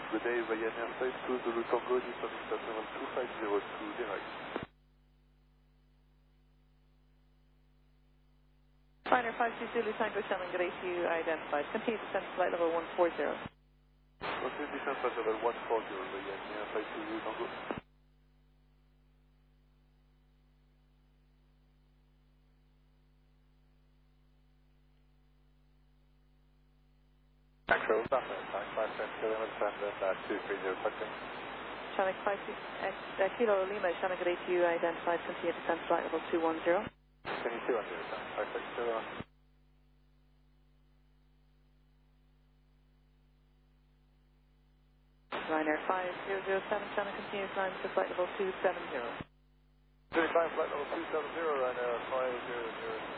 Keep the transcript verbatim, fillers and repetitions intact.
Good day, Ryanair flight to Zulu Tango, departing terminal two five zero two, direct. Ryanair five two Zulu Tango, Shannon, good day to you, identified. Continue descent flight level one four zero. Continue descent flight level one four zero, Ryanair flight to Zulu Tango. Control, Batman, time five ten kilometers, and then uh, two three zero, touching. Shannon five two, uh, Kilo Lima, Shannon, good day to you, identified. Continue descent flight level two one zero. Continue two one zero, time five six zero. Ryanair five zero zero seven, Shannon, continue climb to flight level two seven zero. Continue climb flight level two seven zero, Ryanair five zero zero.